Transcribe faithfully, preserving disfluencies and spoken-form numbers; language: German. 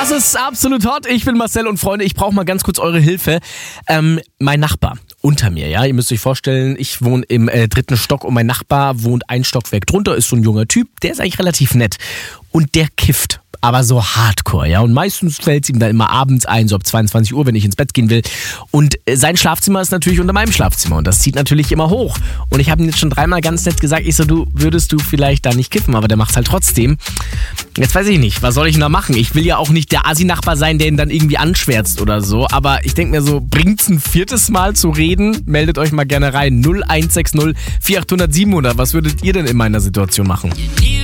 Das ist absolut hot. Ich bin Marcel und Freunde, ich brauche mal ganz kurz eure Hilfe. Ähm, mein Nachbar unter mir, ja, ihr müsst euch vorstellen, ich wohne im äh, dritten Stock und mein Nachbar wohnt ein Stockwerk drunter, ist so ein junger Typ, der ist eigentlich relativ nett und der kifft. Aber so hardcore, ja. Und meistens fällt es ihm dann immer abends ein, so ab zweiundzwanzig Uhr, wenn ich ins Bett gehen will. Und sein Schlafzimmer ist natürlich unter meinem Schlafzimmer. Und das zieht natürlich immer hoch. Und ich habe ihm jetzt schon dreimal ganz nett gesagt, ich so, du würdest du vielleicht da nicht kiffen, aber der macht's halt trotzdem. Jetzt weiß ich nicht, was soll ich denn da machen? Ich will ja auch nicht der Assi-Nachbar sein, der ihn dann irgendwie anschwärzt oder so. Aber ich denke mir so, bringt's ein viertes Mal zu reden? Meldet euch mal gerne rein. null eins sechs null vier acht null null siebenhundert. Was würdet ihr denn in meiner Situation machen?